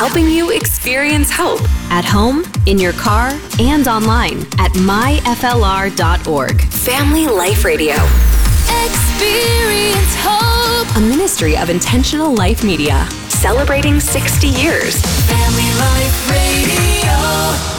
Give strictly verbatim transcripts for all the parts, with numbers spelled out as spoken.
helping you experience hope at home, in your car, and online at my f l r dot org. Family Life Radio. Experience hope. A ministry of Intentional Life Media. Celebrating sixty years. Family Life Radio.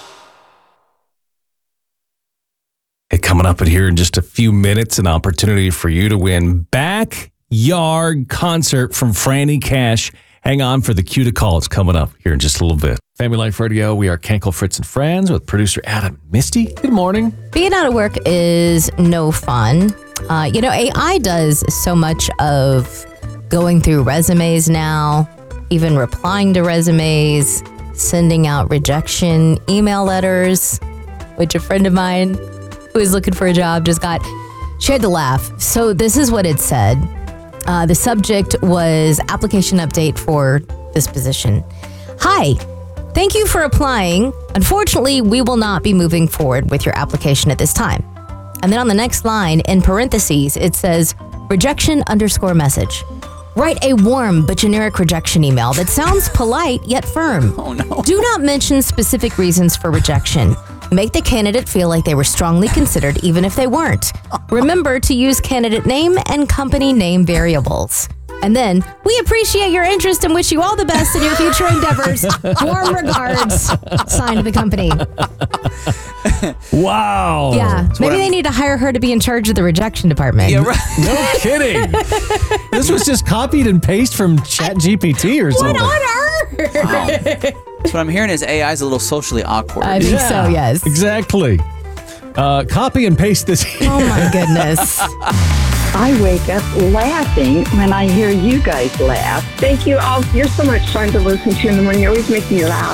Hey, coming up in here in just a few minutes, an opportunity for you to win Backyard Concert from Franny Cash. Hang on for the cue to call. It's coming up here in just a little bit. Family Life Radio, we are Kenkel, Fritz, and Friends with producer Adam and Misty. Good morning. Being out of work is no fun. Uh, you know, A I does so much of going through resumes now, even replying to resumes, sending out rejection email letters, which a friend of mine who is looking for a job just got. She had to laugh. So this is what it said. Uh, the subject was application update for this position. Hi, thank you for applying. Unfortunately, we will not be moving forward with your application at this time. And then on the next line, in parentheses, it says, rejection underscore message. Write a warm but generic rejection email that sounds polite yet firm. Oh, no. Do not mention specific reasons for rejection. Make the candidate feel like they were strongly considered even if they weren't. Remember to use candidate name and company name variables. And then, we appreciate your interest and wish you all the best in your future endeavors. Warm regards. Signed the company. Wow. Yeah. That's Maybe what they I'm- need to hire her to be in charge of the rejection department. Yeah, right. No kidding. This was just copied and pasted from ChatGPT or something. What on earth? So what I'm hearing is A I is a little socially awkward. I think so, yes. Exactly. Uh, copy and paste this. Oh, my goodness. I wake up laughing when I hear you guys laugh. Thank you all. You're so much fun to listen to in the morning. You always make me laugh.